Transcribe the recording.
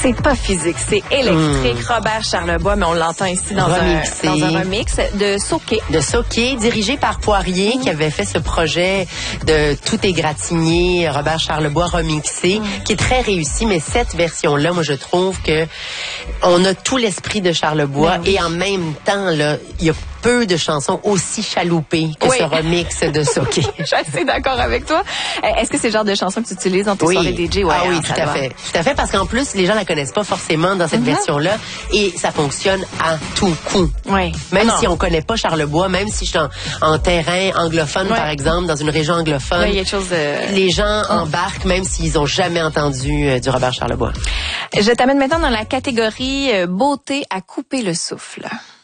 C'est pas physique, c'est électrique. Robert Charlebois, mais on l'entend ici dans un remix de Soké. De Soké, dirigé par Poirier, qui avait fait ce projet de Tout est gratigné, Robert Charlebois remixé, qui est très réussi. Mais cette version-là, moi, je trouve que on a tout l'esprit de Charlebois et en même temps, là, il y a peu de chansons aussi chaloupées que ce remix de Soké. Je suis assez d'accord avec toi. Est-ce que c'est le genre de chanson que tu utilises dans tes soirées DJ? Ouais, oui, tout à fait. Tout à fait, parce qu'en plus, les gens la connaissent pas forcément dans cette version-là et ça fonctionne à tout coup. Oui. Même si on connaît pas Charlebois, même si je suis en terrain anglophone, par exemple, dans une région anglophone, y a quelque chose de... les gens embarquent même s'ils ont jamais entendu du Robert Charlebois. Je t'amène maintenant dans la catégorie beauté à couper le souffle.